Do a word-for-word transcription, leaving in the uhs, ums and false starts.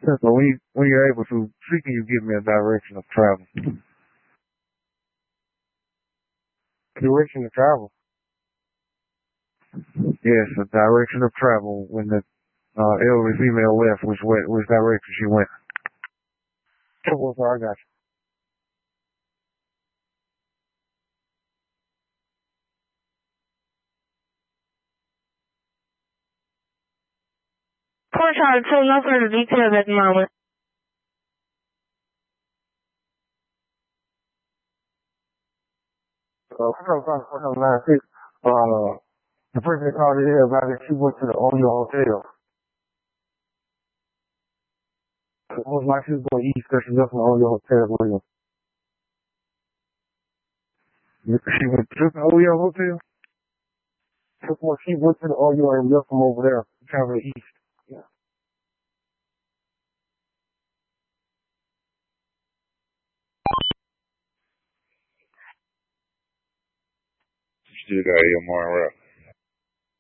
So when you, when you're able to, see, can you give me a direction of travel? Direction of travel? Yes, a direction of travel when the uh, elderly female left, which way, which direction she went. Oh, sorry, I got you. Poor child, so no further details at the moment. Uh, nine six. Uh, the person that called it here about it, she went to the Olio Hotel. It was like she was going east because she left from the Olio Hotel. William. She went to the Olio Hotel? Before she went to the Olio and left from over there, traveling east. Yeah. Still got your mind right.